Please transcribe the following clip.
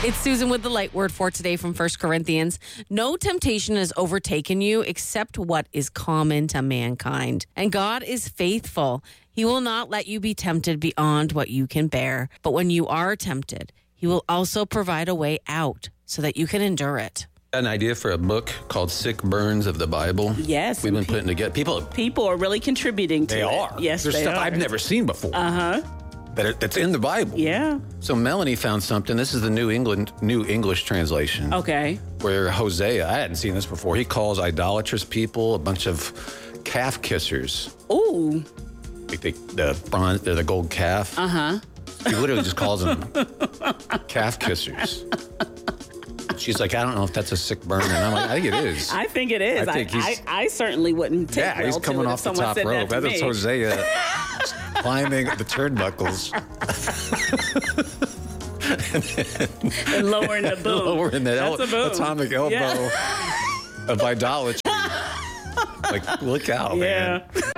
It's Susan with the light word for today from 1 Corinthians. No temptation has overtaken you except what is common to mankind. And God is faithful. He will not let you be tempted beyond what you can bear. But when you are tempted, He will also provide a way out so that you can endure it. An idea for a book called Sick Burns of the Bible. Yes. We've been putting together. People are really contributing to it. They are. Yes, There's they stuff are. I've never seen before. That's in the Bible. Yeah. So Melanie found something. This is the New English translation. Okay. Where Hosea, I hadn't seen this before. He calls idolatrous people a bunch of calf kissers. Ooh. Like the gold calf. He literally just calls them calf kissers. She's like, I don't know if that's a sick burn. And I'm like, I think it is. I think it is. I certainly wouldn't take well he's to coming it off if the someone top said rope. that to That's me. Hosea climbing the turnbuckles. And lowering the boom. Lowering the That's a boom. atomic elbow of idolatry. Like, look out, man.